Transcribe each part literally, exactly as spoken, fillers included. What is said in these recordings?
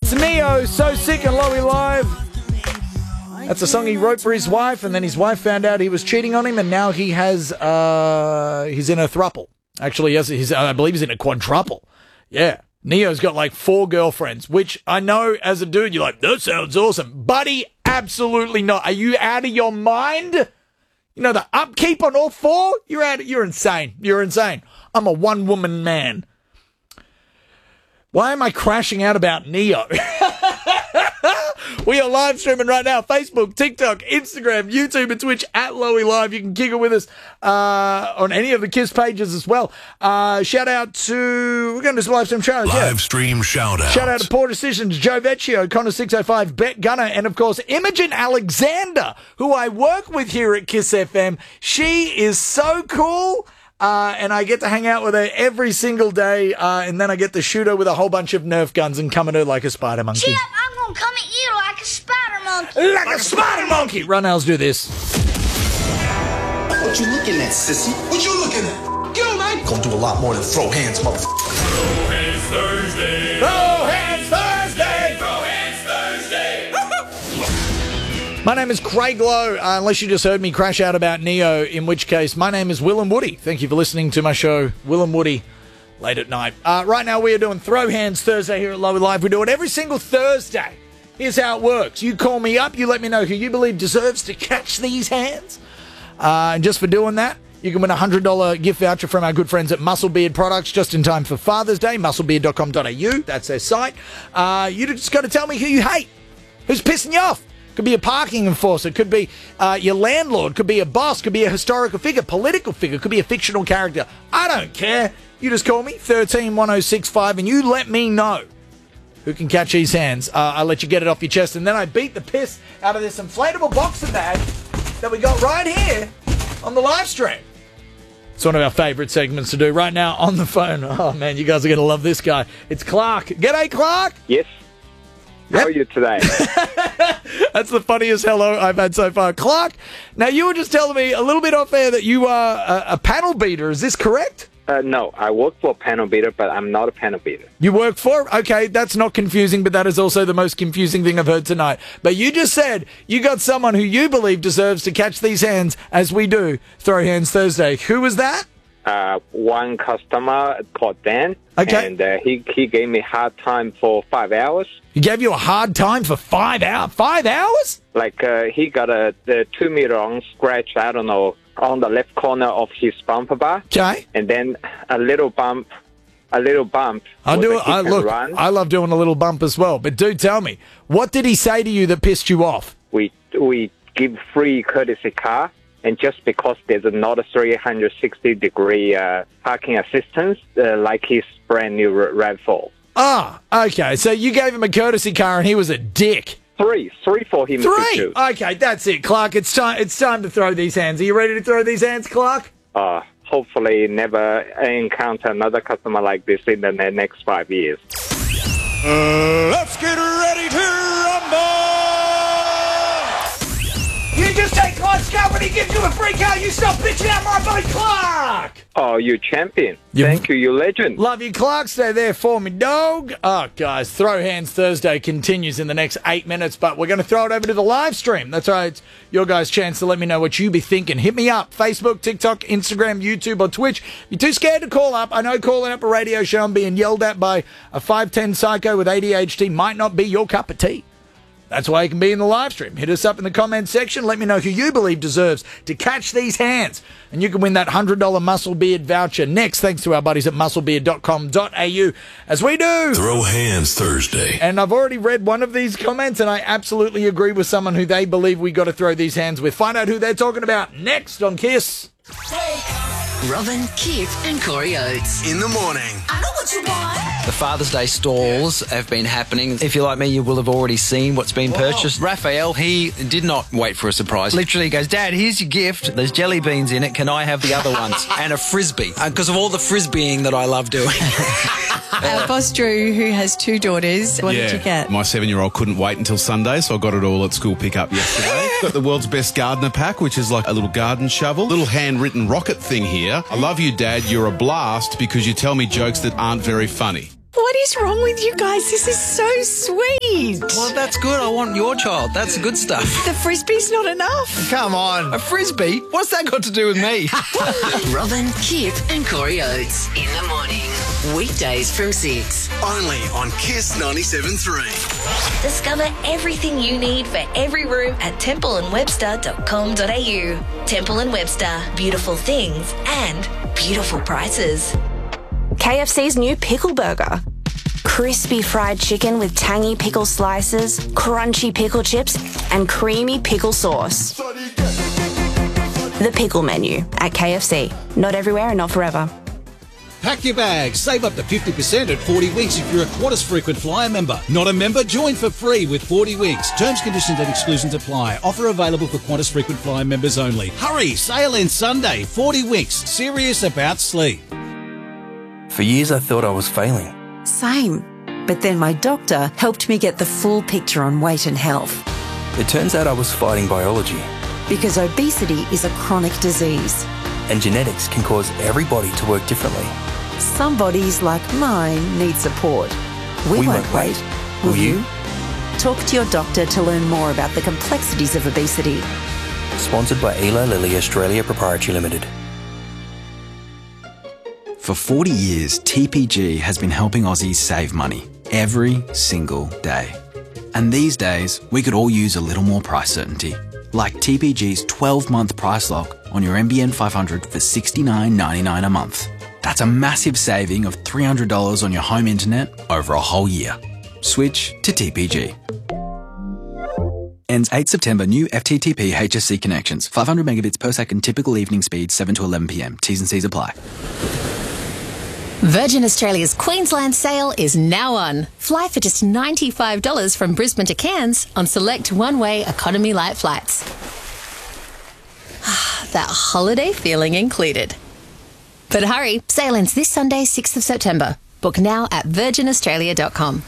It's Neo, So Sick and Lowy Live. That's a song he wrote for his wife, and then his wife found out he was cheating on him, and now he has, uh, he's in a thruple. Actually, yes, he's, I believe he's in a quadruple. Yeah. Neo's got like four girlfriends, which I know as a dude, you're like, that sounds awesome. Buddy, absolutely not. Are you out of your mind? You know, the upkeep on all four? You're out, you're insane. You're insane. I'm a one-woman man. Why am I crashing out about Neo? We are live streaming right now. Facebook, TikTok, Instagram, YouTube, and Twitch at Lowy Live. You can giggle with us uh, on any of the KISS pages as well. Uh, shout out to... We're going to do some live stream shout outs. Live yeah. stream shout outs. Shout out to Poor Decisions, Joe Vecchio, Connor six oh five, Bet Gunner, and of course Imogen Alexander, who I work with here at KISS F M. She is so cool. Uh, and I get to hang out with her every single day, uh, and then I get to shoot her with a whole bunch of Nerf guns and come at her like a spider monkey. Chip, I'm gonna come at you like a spider monkey. Like, like a spider monkey! Runnels, do this. What you looking at, sissy? What you looking at? Get on, man. Gonna do a lot more than throw hands, motherfucker. Throw hands Thursday. Throw hands Thursday. Throw hands Thursday. My name is Craig Lowe, uh, unless you just heard me crash out about Neo, in which case my name is Will and Woody. Thank you for listening to my show, Will and Woody, late at night. Uh, right now we are doing Throw Hands Thursday here at Lowy Live. We do it every single Thursday. Here's how it works. You call me up, you let me know who you believe deserves to catch these hands. Uh, and just for doing that, you can win a one hundred dollars gift voucher from our good friends at Muscle Beard Products just in time for Father's Day, muscle beard dot com dot a u. That's their site. Uh, you just got to tell me who you hate, who's pissing you off. Could be a parking enforcer, could be uh, your landlord, could be a boss, could be a historical figure, political figure, could be a fictional character. I don't care. You just call me, one three one oh six five, and you let me know who can catch these hands. Uh, I let you get it off your chest, and then I beat the piss out of this inflatable boxer bag that we got right here on the live stream. It's one of our favourite segments to do right now on the phone. Oh, man, you guys are going to love this guy. It's Clark. G'day, Clark. Yes. Yep. How are you today? That's the funniest hello I've had so far. Clark, now you were just telling me a little bit off air that you are a, a panel beater. Is this correct? Uh, no, I work for a panel beater, but I'm not a panel beater. You work for? Okay, that's not confusing, but that is also the most confusing thing I've heard tonight. But you just said you got someone who you believe deserves to catch these hands, as we do, Throw Hands Thursday. Who was that? Uh, one customer called Dan, okay. and uh, he, he gave me a hard time for five hours. He gave you a hard time for five hours? Five hours? Like, uh, he got a, a two-meter long scratch, I don't know, on the left corner of his bumper bar. Okay. And then a little bump, a little bump. I do. I look. Run. I love doing a little bump as well. But do tell me, what did he say to you that pissed you off? We we give free courtesy car, and just because there's not a three hundred sixty degree uh, parking assistance, uh, like his brand new RAV four. Ah, okay. So you gave him a courtesy car, and he was a dick. Three, three for him. Three. To okay, that's it, Clark. It's time. It's time to throw these hands. Are you ready to throw these hands, Clark? Uh, hopefully, never encounter another customer like this in the next five years. Uh, let's get ready to rumble! You just take Clark's car when he gives you a free car. You stop bitching out my buddy Clark. Oh, you champion. You Thank you, you legend. Love you, Clark. Stay there for me, dog. Oh, guys, Throw Hands Thursday continues in the next eight minutes, but we're going to throw it over to the live stream. That's right. It's your guys' chance to let me know what you be thinking. Hit me up. Facebook, TikTok, Instagram, YouTube, or Twitch. If you're too scared to call up, I know calling up a radio show and being yelled at by a five ten psycho with A D H D might not be your cup of tea. That's why you can be in the live stream. Hit us up in the comments section. Let me know who you believe deserves to catch these hands. And you can win that one hundred dollars Muscle Beard voucher next, thanks to our buddies at muscle beard dot com dot a u. As we do Throw Hands Thursday. And I've already read one of these comments, and I absolutely agree with someone who they believe we got to throw these hands with. Find out who they're talking about next on KISS. Robin, Kip and Corey Oates. In the morning. I know what you want. The Father's Day stalls have been happening. If you're like me, you will have already seen what's been purchased. Raphael, he did not wait for a surprise. Literally goes, Dad, here's your gift. There's jelly beans in it. Can I have the other ones? And a Frisbee. Because of all the Frisbeeing that I love doing. Our boss Drew, who has two daughters, what yeah, did you get? My seven-year-old couldn't wait until Sunday, so I got it all at school pickup yesterday. Got the world's best gardener pack, which is like a little garden shovel. Little handwritten rocket thing here. I love you, Dad. You're a blast because you tell me jokes that aren't very funny. What is wrong with you guys? This is so sweet. Well, that's good. I want your child. That's the good stuff. The frisbee's not enough. Come on. A frisbee? What's that got to do with me? Robin, Kip and Corey Oates in the morning. Weekdays from six. Only on Kiss ninety-seven point three. Discover everything you need for every room at temple and webster dot com dot a u. Temple and Webster. Beautiful things and beautiful prices. K F C's new pickle burger. Crispy fried chicken with tangy pickle slices, crunchy pickle chips, and creamy pickle sauce. The pickle menu at K F C. Not everywhere and not forever. Pack your bags. Save up to fifty percent at forty Winks if you're a Qantas frequent flyer member. Not a member? Join for free with forty Winks. Terms, conditions and exclusions apply. Offer available for Qantas frequent flyer members only. Hurry! Sail in Sunday. forty Winks. Serious about sleep. For years I thought I was failing. Same. But then my doctor helped me get the full picture on weight and health. It turns out I was fighting biology. Because obesity is a chronic disease. And genetics can cause every body to work differently. Some bodies, like mine, need support. We, we won't, won't wait. wait. Will Will you? you? Talk to your doctor to learn more about the complexities of obesity. Sponsored by Eli Lilly Australia Proprietary Limited. For forty years, T P G has been helping Aussies save money every single day. And these days, we could all use a little more price certainty. Like T P G's twelve-month price lock on your N B N five hundred for sixty-nine ninety-nine a month. That's a massive saving of three hundred dollars on your home internet over a whole year. Switch to T P G. Ends eighth September. New F T T P H S C connections. five hundred megabits per second typical evening speed, seven to eleven p m. T's and C's apply. Virgin Australia's Queensland sale is now on. Fly for just ninety-five dollars from Brisbane to Cairns on select one-way economy light flights. That holiday feeling included. But hurry, sale ends this Sunday, sixth of September. Book now at virgin australia dot com.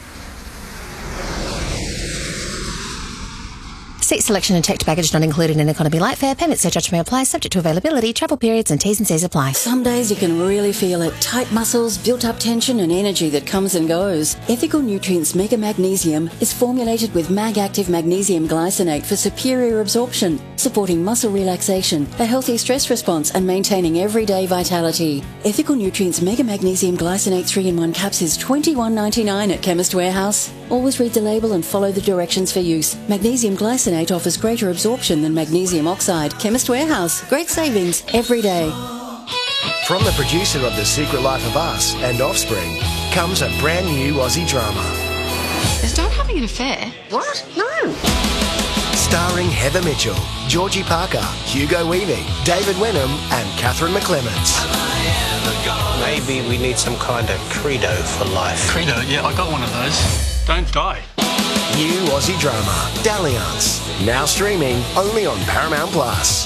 Seat selection and checked baggage not included in economy light fare. Payment surcharge may apply, subject to availability, travel periods and T's and C's apply. Some days you can really feel it. Tight muscles, built-up tension and energy that comes and goes. Ethical Nutrients Mega Magnesium is formulated with Mag-Active Magnesium Glycinate for superior absorption, supporting muscle relaxation, a healthy stress response and maintaining everyday vitality. Ethical Nutrients Mega Magnesium Glycinate three in one caps is twenty-one ninety-nine at Chemist Warehouse. Always read the label and follow the directions for use. Magnesium Glycinate offers greater absorption than magnesium oxide. Chemist Warehouse. Great savings every day. From the producer of The Secret Life of Us and Offspring comes a brand new Aussie drama. Is Dad having an affair? What? No. Starring Heather Mitchell, Georgie Parker, Hugo Weaving, David Wenham and Catherine McClements. Maybe we need some kind of credo for life. Credo? Yeah, I got one of those. Don't die. New Aussie drama, Dalliance. Now streaming only on Paramount Plus.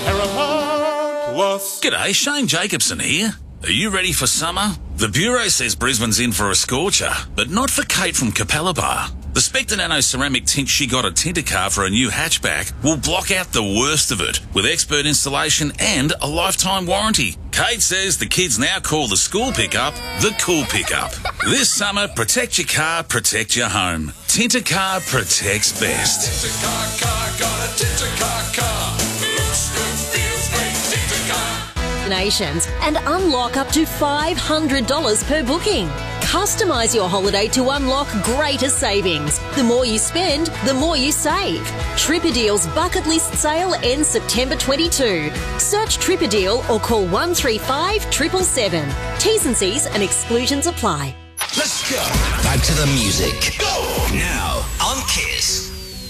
Paramount Plus. G'day, Shane Jacobson here. Are you ready for summer? The Bureau says Brisbane's in for a scorcher, but not for Kate from Capella Bar. The Spectre Nano ceramic tint she got at Tintercar for a new hatchback will block out the worst of it with expert installation and a lifetime warranty. Kate says the kids now call the school pickup the cool pickup. This summer, protect your car, protect your home. Tintercar protects best. Tintercar car, got a Tintercar car. Looks good, feels great, Tintercar. Nations and unlock up to five hundred dollars per booking. Customise your holiday to unlock greater savings. The more you spend, the more you save. Tripadeal's bucket list sale ends September twenty-second. Search Tripadeal or call one three five seven seven seven. T's and C's and exclusions apply. Let's go. Back to the music. Go. Now on Kiss.